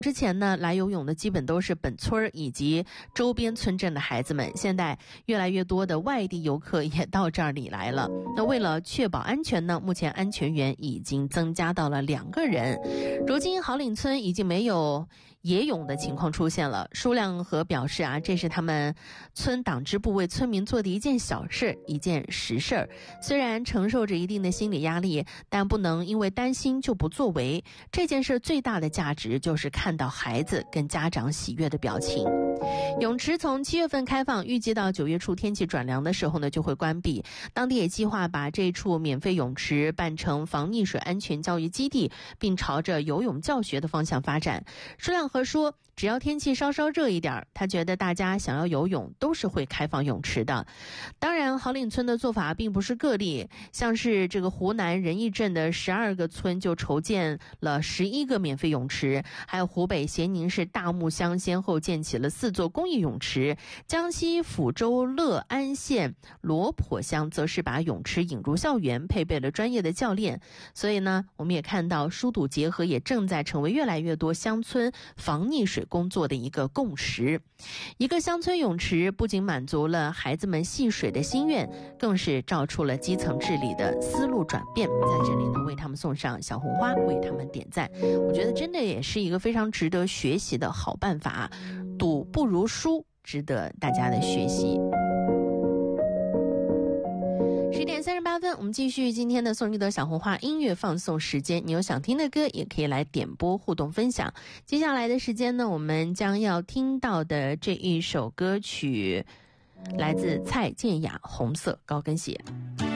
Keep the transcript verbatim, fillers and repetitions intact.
之前呢，来游泳的基本都是本村以及周边村镇的孩子们，现在越来越多的外地游客也到这里来了。那为了确保安全呢，目前安全员已经增加到了两个人。如今好岭村已经没有野泳的情况出现了。舒亮和表示啊，这是他们村党支部为村民做的一件小事，一件实事儿。虽然承受着一定的心理压力，但不能因为担心就不作为。这件事最大的价值就是看到孩子跟家长喜悦的表情。泳池从七月份开放，预计到九月初天气转凉的时候呢就会关闭。当地也计划把这处免费泳池办成防溺水安全教育基地，并朝着游泳教学的方向发展。舒亮和说，只要天气稍稍热一点，他觉得大家想要游泳都是会开放泳池的。当然好岭村的做法并不是个例，像是这个湖南仁义镇的十二个村就筹建了十一个免费泳池，还有湖北咸宁市大木乡先后建起了四座公益泳池，江西抚州乐安县罗坡乡则是把泳池引入校园，配备了专业的教练。所以呢，我们也看到疏堵结合也正在成为越来越多乡村防溺水工作的一个共识。一个乡村泳池不仅满足了孩子们戏水的心愿，更是照出了基层治理的思路转变。在这里呢，为他们送上小红花，为他们点赞。我觉得真的也是一个非常值得学习的好办法，赌不如输，值得大家的学习。十点三十八分，我们继续今天的宋玉德小红花音乐放送时间。你有想听的歌，也可以来点播互动分享。接下来的时间呢，我们将要听到的这一首歌曲，来自蔡健雅《红色高跟鞋》。